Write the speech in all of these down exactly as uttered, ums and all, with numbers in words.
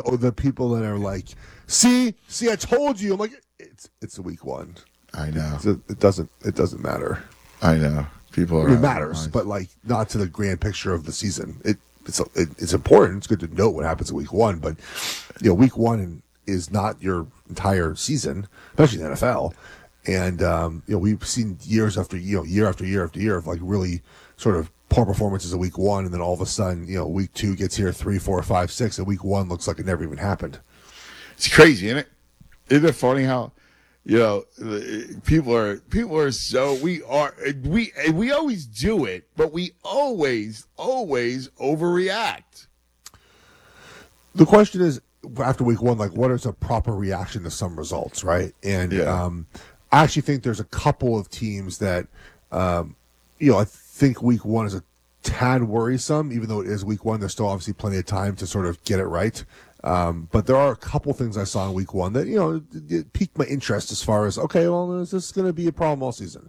the the people that are like, see, see, I told you. I'm like, it's it's a week one. I know. It's a, it doesn't it doesn't matter. I know. People are. It matters, but like not to the grand picture of the season. It it's it, it's important. It's good to note what happens in week one, but you know, week one is not your entire season, especially in the N F L. And um, you know, we've seen years after you know year after year after year of like really sort of poor performances in week one, and then all of a sudden, you know, week two gets here, three, four, five, six, and week one looks like it never even happened. It's crazy, isn't it? Isn't it funny how, you know, people are people are so we are we we always do it, but we always always overreact. The question is, after week one, like, what is a proper reaction to some results, right? And Yeah. um, I actually think there's a couple of teams that, um, you know, I think week one is a tad worrisome, even though it is week one. There's still obviously plenty of time to sort of get it right. Um, but there are a couple things I saw in week one that, you know, it, it piqued my interest as far as, okay, well, is this going to be a problem all season?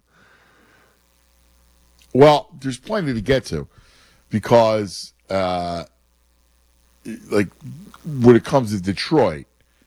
Well, there's plenty to get to because, uh, like, when it comes to Detroit,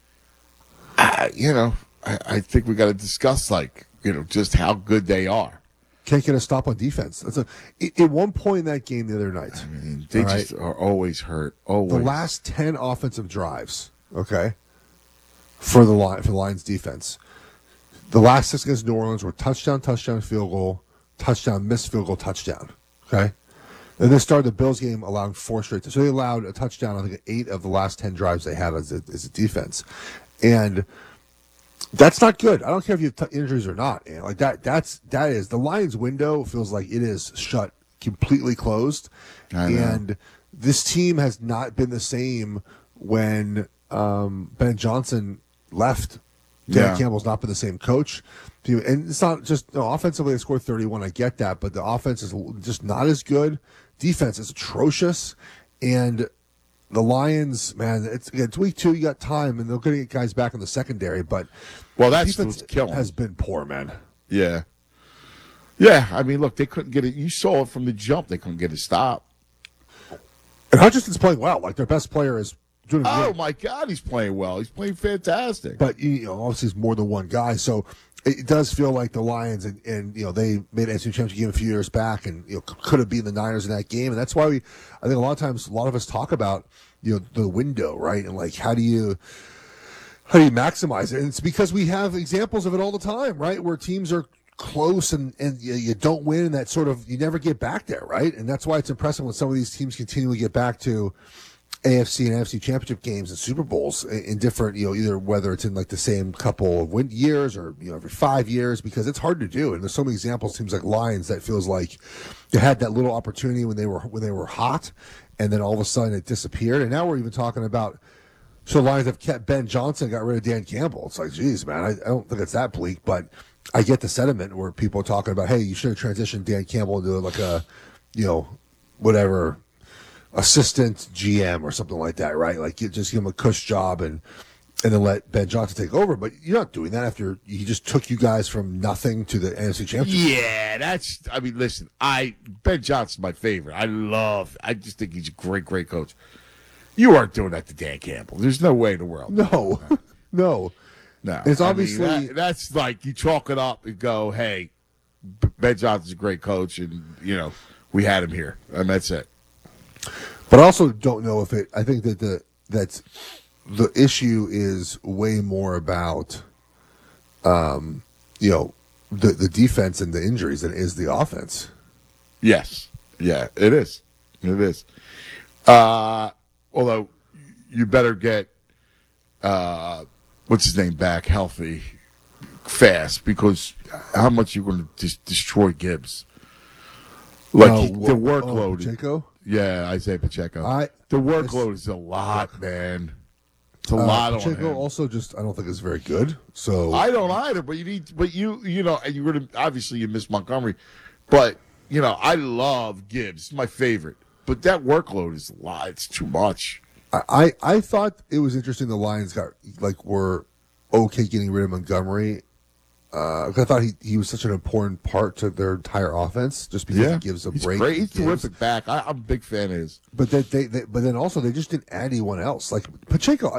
I, you know, I, I think we got to discuss, like, you know, just how good they are. Can't get a stop on defense. That's a, at one point in that game the other night, I mean, they all just right, are always hurt. Always. the last ten offensive drives, okay, for the line for the Lions defense, the last six against New Orleans were touchdown, touchdown, field goal, touchdown, missed field goal, touchdown. Okay, and they started the Bills game allowing four straight. So they allowed a touchdown on like eight of the last ten drives they had as a, as a defense, and that's not good. I don't care if you have t- injuries or not. And like that, that's that is the Lions' window feels like it is shut, completely closed, I know. and this team has not been the same when um, Ben Johnson left. Dan Yeah. Campbell's not been the same coach, and it's not just you know, offensively. They scored thirty-one. I get that, but the offense is just not as good. Defense is atrocious, and the Lions, man, it's, it's week two. You got time, and they're going to get guys back in the secondary. But Well, that's defense what's killing. has been poor, man. Yeah. Yeah, I mean, look, they couldn't get it. You saw it from the jump. They couldn't get a stop. And Hutchinson's playing well. Like their best player is doing Oh, great. my God, he's playing well. He's playing fantastic. But you know, obviously, it's more than one guy. So it does feel like the Lions, and, and you know, they made an N F C championship game a few years back, and you know, could have been the Niners in that game. And that's why we, I think, a lot of times, a lot of us talk about you know the window, right? And like, how do you, how do you maximize it? And it's because we have examples of it all the time, right? Where teams are close and and you, you don't win, and that sort of you never get back there, right? And that's why it's impressive when some of these teams continually get back to A F C and N F C championship games and Super Bowls in, in different, you know, either whether it's in like the same couple of win years or, you know, every five years, because it's hard to do. And there's so many examples, teams like Lions, that feels like they had that little opportunity when they were, when they were hot, and then all of a sudden it disappeared. And now we're even talking about, so Lions have kept Ben Johnson, got rid of Dan Campbell. It's like, geez, man, I, I don't think it's that bleak, but I get the sentiment where people are talking about, hey, you should have transitioned Dan Campbell into like a, you know, whatever, assistant G M or something like that, right? Like you just give him a cush job and and then let Ben Johnson take over. But you're not doing that after he just took you guys from nothing to the N F C championship. Yeah, that's. I mean, listen, I Ben Johnson's my favorite. I love. I just think he's a great, great coach. You aren't doing that to Dan Campbell. There's no way in the world. No, no. No, It's I mean, obviously that- that's like you chalk it up and go, "Hey, Ben Johnson's a great coach, and you know we had him here, and that's it." But I also don't know if it. I think that the that's the issue is way more about, um, you know, the the defense and the injuries than it is the offense. Yes, yeah, it is. It is. Uh, although you better get uh, what's his name back healthy fast, because how much you going to just destroy Gibbs? Like Oh, he- the oh, workload. Pacheco? Yeah, Isaiah Pacheco. I- the workload is a lot, man. It's a lot Uh, on Pacheco him. also just I don't think is very good. So I don't either, but you need, but you, you know, and you're gonna obviously you miss Montgomery, but you know, I love Gibbs. He's my favorite, but that workload is a lot. It's too much. I, I I thought it was interesting the Lions got like were okay getting rid of Montgomery. Uh, 'cause I thought he, he was such an important part to their entire offense, just because Yeah, he gives a he's break. great. he He's gives. terrific back. I, I'm a big fan of his. But that they, they, but then also they just didn't add anyone else. Like Pacheco,